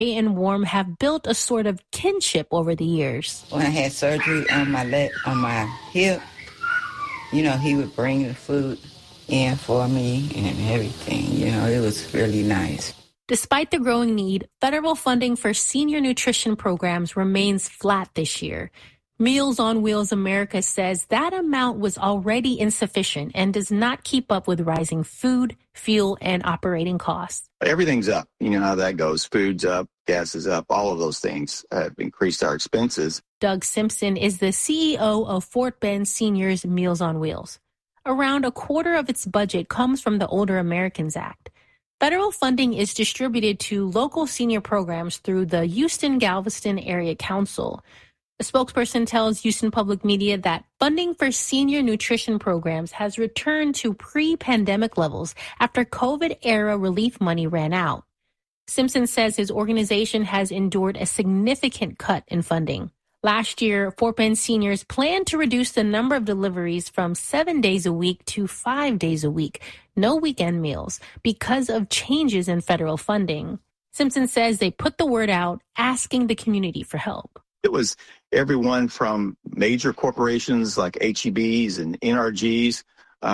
And Warm have built a sort of kinship over the years. When I had surgery on my hip, he would bring the food in for me and everything. It was really nice. Despite the growing need, federal funding for senior nutrition programs remains flat this year. Meals on Wheels America says that amount was already insufficient and does not keep up with rising food, fuel, and operating costs. Everything's up. You know how that goes. Food's up, gas is up. All of those things have increased our expenses. Doug Simpson is the CEO of Fort Bend Seniors Meals on Wheels. Around a quarter of its budget comes from the Older Americans Act. Federal funding is distributed to local senior programs through the Houston-Galveston Area Council. A spokesperson tells Houston Public Media that funding for senior nutrition programs has returned to pre-pandemic levels after COVID-era relief money ran out. Simpson says his organization has endured a significant cut in funding. Last year, Fort Bend seniors planned to reduce the number of deliveries from 7 days a week to 5 days a week, no weekend meals, because of changes in federal funding. Simpson says they put the word out, asking the community for help. It was everyone from major corporations like HEBs and NRGs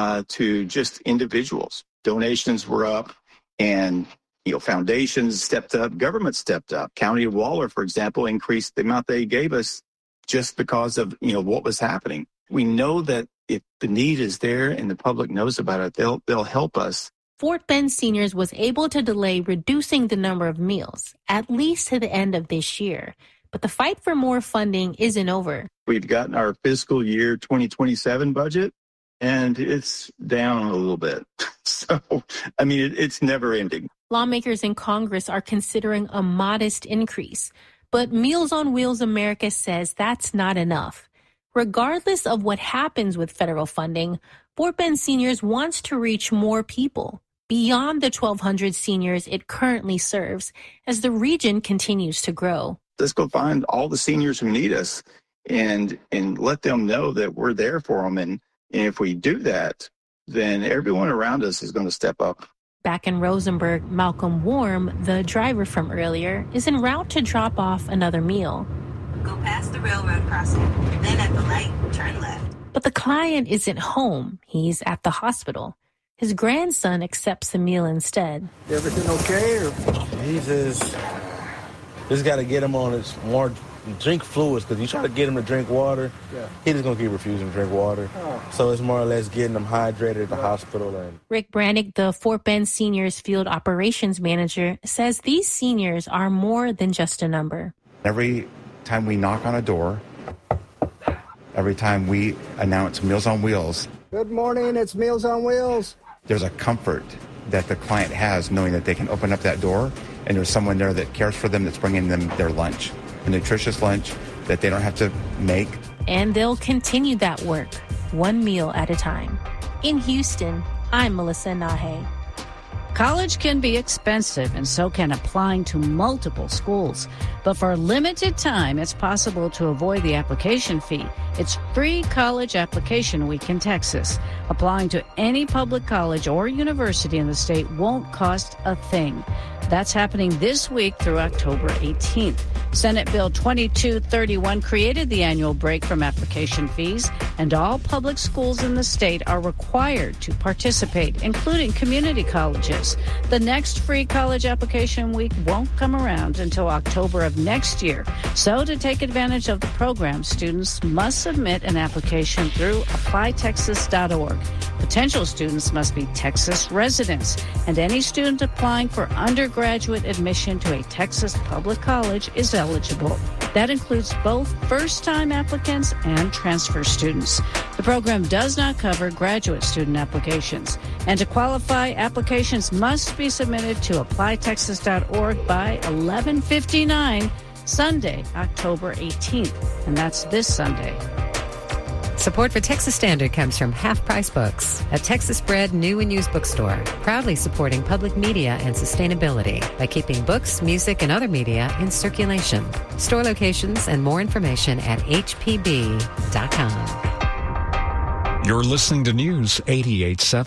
to just individuals. Donations were up, and foundations stepped up, government stepped up. County of Waller, for example, increased the amount they gave us just because of what was happening. We know that if the need is there and the public knows about it, they'll help us. Fort Bend Seniors was able to delay reducing the number of meals, at least to the end of this year. But the fight for more funding isn't over. We've gotten our fiscal year 2027 budget, and it's down a little bit. So, it's never ending. Lawmakers in Congress are considering a modest increase. But Meals on Wheels America says that's not enough. Regardless of what happens with federal funding, Fort Bend Seniors wants to reach more people beyond the 1,200 seniors it currently serves as the region continues to grow. Let's go find all the seniors who need us and let them know that we're there for them. And if we do that, then everyone around us is going to step up. Back in Rosenberg, Malcolm Warm, the driver from earlier, is en route to drop off another meal. Go past the railroad crossing, then at the light, turn left. But the client isn't home. He's at the hospital. His grandson accepts the meal instead. Everything okay? Jesus. Just got to get him on his more drink fluids, because you try to get him to drink water, He's just going to keep refusing to drink water. So it's more or less getting him hydrated at the hospital. Rick Brannick, the Fort Bend Seniors Field Operations Manager, says these seniors are more than just a number. Every time we knock on a door, every time we announce Meals on Wheels. Good morning, it's Meals on Wheels. There's a comfort that the client has knowing that they can open up that door and there's someone there that cares for them, that's bringing them their lunch, a nutritious lunch that they don't have to make. And they'll continue that work, one meal at a time. In Houston, I'm Melissa Nahe. College can be expensive, and so can applying to multiple schools. But for a limited time, it's possible to avoid the application fee. It's free college application week in Texas. Applying to any public college or university in the state won't cost a thing. That's happening this week through October 18th. Senate Bill 2231 created the annual break from application fees, and all public schools in the state are required to participate, including community colleges. The next free college application week won't come around until October of next year. So to take advantage of the program, students must submit an application through applytexas.org. Potential students must be Texas residents, and any student applying for undergraduate admission to a Texas public college is eligible. That includes both first-time applicants and transfer students. The program does not cover graduate student applications. And to qualify, applications must be submitted to applytexas.org by 11:59 Sunday, October 18th. And that's this Sunday. Support for Texas Standard comes from Half Price Books, a Texas-bred new and used bookstore, proudly supporting public media and sustainability by keeping books, music, and other media in circulation. Store locations and more information at hpb.com. You're listening to News 88.7.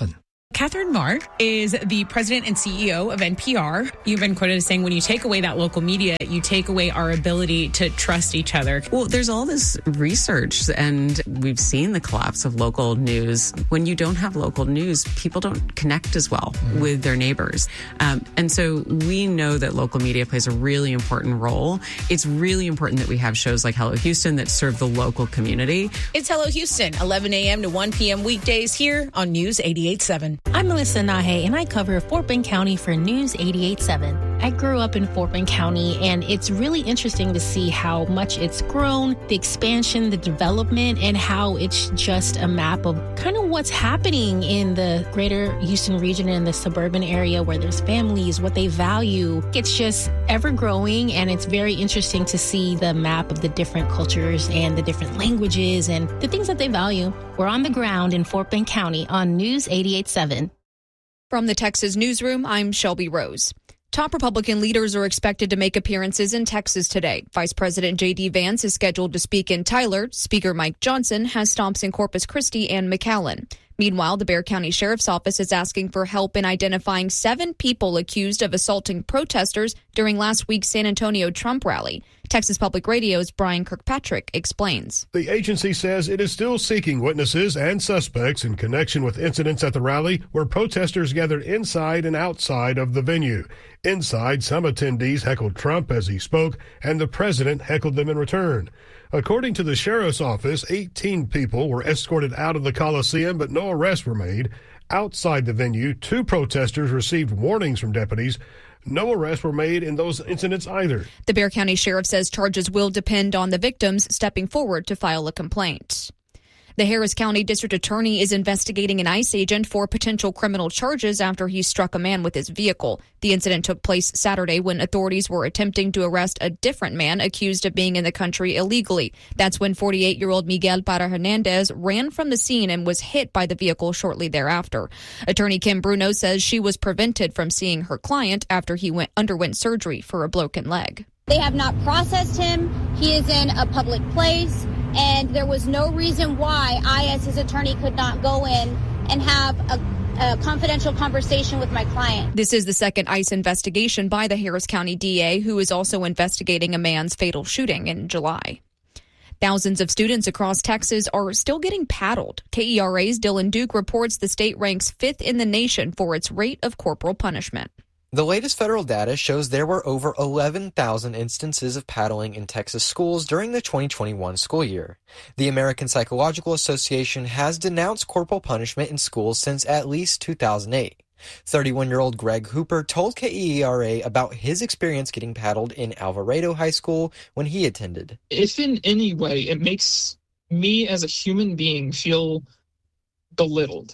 Catherine Marr is the president and CEO of NPR. You've been quoted as saying, when you take away that local media, you take away our ability to trust each other. Well, there's all this research, and we've seen the collapse of local news. When you don't have local news, people don't connect as well with their neighbors. And so we know that local media plays a really important role. It's really important that we have shows like Hello Houston that serve the local community. It's Hello Houston, 11 a.m. to 1 p.m. weekdays here on News 88.7. I'm Melissa Nahe, and I cover Fort Bend County for News 88.7. I grew up in Fort Bend County, and it's really interesting to see how much it's grown, the expansion, the development, and how it's just a map of kind of what's happening in the greater Houston region and the suburban area where there's families, what they value. It's just ever growing, and it's very interesting to see the map of the different cultures and the different languages and the things that they value. We're on the ground in Fort Bend County on News 88.7. From the Texas Newsroom, I'm Shelby Rose. Top Republican leaders are expected to make appearances in Texas today. Vice President J.D. Vance is scheduled to speak in Tyler. Speaker Mike Johnson has stops in Corpus Christi and McAllen. Meanwhile, the Bexar County Sheriff's Office is asking for help in identifying 7 people accused of assaulting protesters during last week's San Antonio Trump rally. Texas Public Radio's Brian Kirkpatrick explains. The agency says it is still seeking witnesses and suspects in connection with incidents at the rally where protesters gathered inside and outside of the venue. Inside, some attendees heckled Trump as he spoke, and the president heckled them in return. According to the sheriff's office, 18 people were escorted out of the Coliseum, but no arrests were made. Outside the venue, 2 protesters received warnings from deputies. No arrests were made in those incidents either. The Bexar County Sheriff says charges will depend on the victims stepping forward to file a complaint. The Harris County District Attorney is investigating an ICE agent for potential criminal charges after he struck a man with his vehicle. The incident took place Saturday when authorities were attempting to arrest a different man accused of being in the country illegally. That's when 48-year-old Miguel Parra Hernandez ran from the scene and was hit by the vehicle shortly thereafter. Attorney Kim Bruno says she was prevented from seeing her client after he underwent surgery for a broken leg. They have not processed him. He is in a public place, and there was no reason why I, as his attorney, could not go in and have a confidential conversation with my client. This is the second ICE investigation by the Harris County DA, who is also investigating a man's fatal shooting in July. Thousands of students across Texas are still getting paddled. KERA's Dylan Duke reports the state ranks 5th in the nation for its rate of corporal punishment. The latest federal data shows there were over 11,000 instances of paddling in Texas schools during the 2021 school year. The American Psychological Association has denounced corporal punishment in schools since at least 2008. 31-year-old Greg Hooper told KERA about his experience getting paddled in Alvarado High School when he attended. If in any way it makes me as a human being feel belittled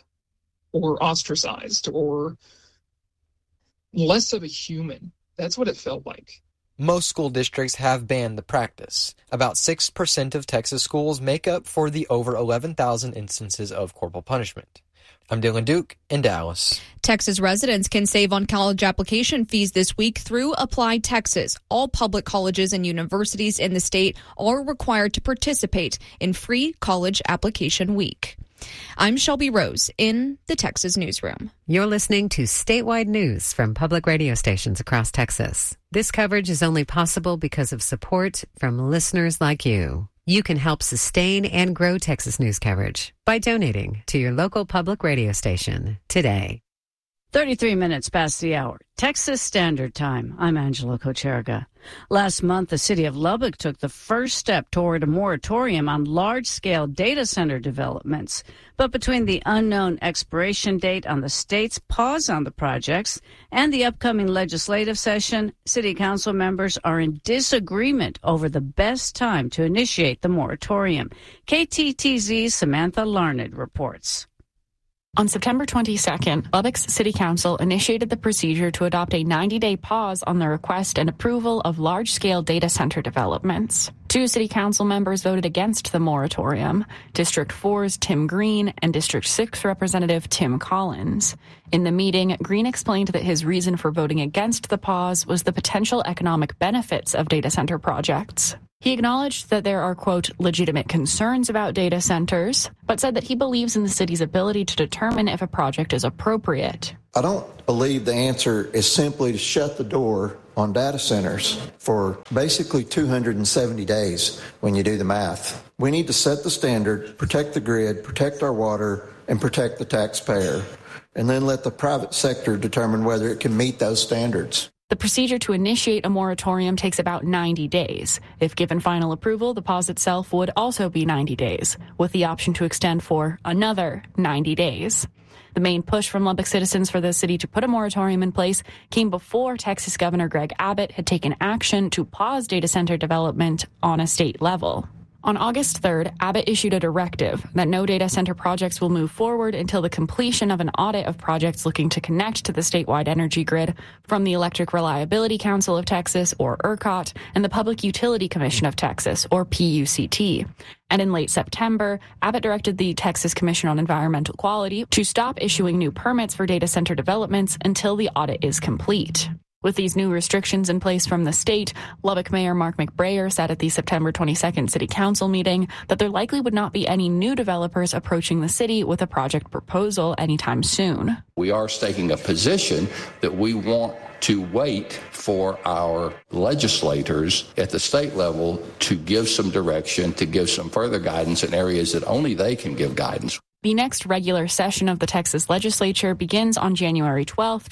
or ostracized or less of a human, that's what it felt like. Most school districts have banned the practice. About 6% of Texas schools make up for the over 11,000 instances of corporal punishment. I'm Dylan Duke in Dallas. Texas residents can save on college application fees this week through Apply Texas. All public colleges and universities in the state are required to participate in free college application week. I'm Shelby Rose in the Texas Newsroom. You're listening to statewide news from public radio stations across Texas. This coverage is only possible because of support from listeners like you. You can help sustain and grow Texas news coverage by donating to your local public radio station today. 33 minutes past the hour. Texas Standard Time. I'm Angela Kocherga. Last month, the city of Lubbock took the first step toward a moratorium on large-scale data center developments. But between the unknown expiration date on the state's pause on the projects and the upcoming legislative session, city council members are in disagreement over the best time to initiate the moratorium. KTTZ's Samantha Larned reports. On September 22nd, Lubbock's City Council initiated the procedure to adopt a 90-day pause on the request and approval of large-scale data center developments. 2 City Council members voted against the moratorium, District 4's Tim Green and District 6 Representative Tim Collins. In the meeting, Green explained that his reason for voting against the pause was the potential economic benefits of data center projects. He acknowledged that there are, quote, legitimate concerns about data centers, but said that he believes in the city's ability to determine if a project is appropriate. I don't believe the answer is simply to shut the door on data centers for basically 270 days when you do the math. We need to set the standard, protect the grid, protect our water, and protect the taxpayer, and then let the private sector determine whether it can meet those standards. The procedure to initiate a moratorium takes about 90 days. If given final approval, the pause itself would also be 90 days, with the option to extend for another 90 days. The main push from Lubbock citizens for the city to put a moratorium in place came before Texas Governor Greg Abbott had taken action to pause data center development on a state level. On August 3rd, Abbott issued a directive that no data center projects will move forward until the completion of an audit of projects looking to connect to the statewide energy grid from the Electric Reliability Council of Texas, or ERCOT, and the Public Utility Commission of Texas, or PUCT. And in late September, Abbott directed the Texas Commission on Environmental Quality to stop issuing new permits for data center developments until the audit is complete. With these new restrictions in place from the state, Lubbock Mayor Mark McBrayer said at the September 22nd City Council meeting that there likely would not be any new developers approaching the city with a project proposal anytime soon. We are taking a position that we want to wait for our legislators at the state level to give some direction, to give some further guidance in areas that only they can give guidance. The next regular session of the Texas legislature begins on January 12,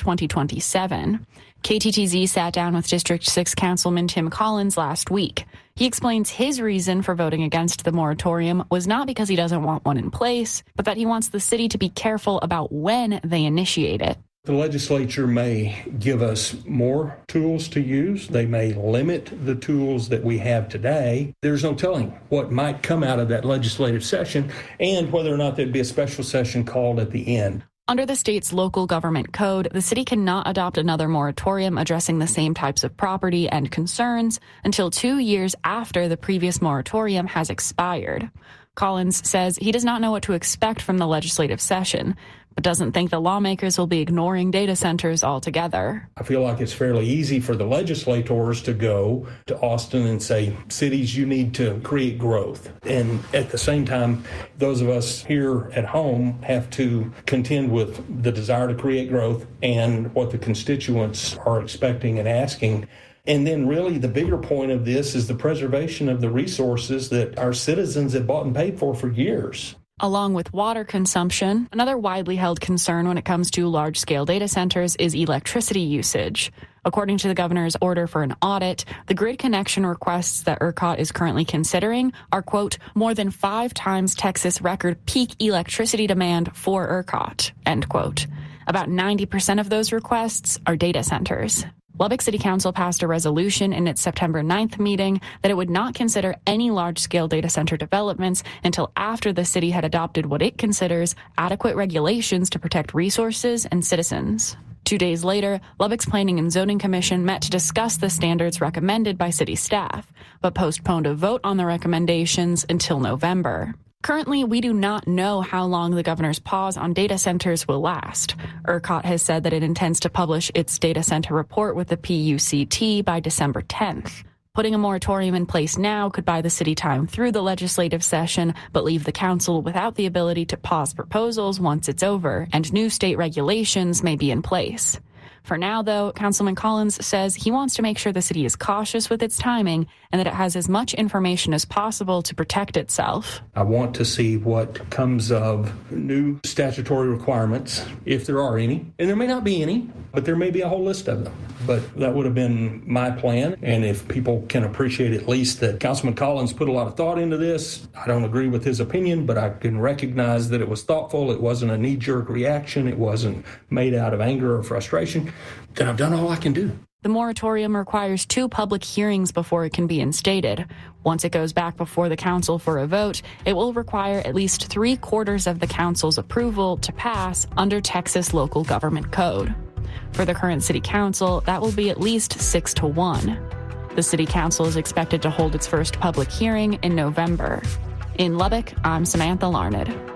2027. KTTZ sat down with District 6 Councilman Tim Collins last week. He explains his reason for voting against the moratorium was not because he doesn't want one in place, but that he wants the city to be careful about when they initiate it. The legislature may give us more tools to use. They may limit the tools that we have today. There's no telling what might come out of that legislative session and whether or not there'd be a special session called at the end. Under the state's local government code, the city cannot adopt another moratorium addressing the same types of property and concerns until 2 years after the previous moratorium has expired. Collins says he does not know what to expect from the legislative session, but doesn't think the lawmakers will be ignoring data centers altogether. I feel like it's fairly easy for the legislators to go to Austin and say, cities, you need to create growth. And at the same time, those of us here at home have to contend with the desire to create growth and what the constituents are expecting and asking. And then really the bigger point of this is the preservation of the resources that our citizens have bought and paid for years. Along with water consumption, another widely held concern when it comes to large-scale data centers is electricity usage. According to the governor's order for an audit, the grid connection requests that ERCOT is currently considering are, quote, more than 5 times Texas record peak electricity demand for ERCOT, end quote. About 90% of those requests are data centers. Lubbock City Council passed a resolution in its September 9th meeting that it would not consider any large-scale data center developments until after the city had adopted what it considers adequate regulations to protect resources and citizens. 2 days later, Lubbock's Planning and Zoning Commission met to discuss the standards recommended by city staff, but postponed a vote on the recommendations until November. Currently, we do not know how long the governor's pause on data centers will last. ERCOT has said that it intends to publish its data center report with the PUCT by December 10th. Putting a moratorium in place now could buy the city time through the legislative session, but leave the council without the ability to pause proposals once it's over, and new state regulations may be in place. For now, though, Councilman Collins says he wants to make sure the city is cautious with its timing and that it has as much information as possible to protect itself. I want to see what comes of new statutory requirements, if there are any. And there may not be any, but there may be a whole list of them. But that would have been my plan. And if people can appreciate at least that Councilman Collins put a lot of thought into this, I don't agree with his opinion, but I can recognize that it was thoughtful. It wasn't a knee-jerk reaction. It wasn't made out of anger or frustration. Then I've done all I can do. The moratorium requires 2 public hearings before it can be instated. Once it goes back before the council for a vote, it will require at least 3/4 of the council's approval to pass under Texas local government code. For the current city council, that will be at least 6-1. The city council is expected to hold its first public hearing in November. In Lubbock, I'm Samantha Larned.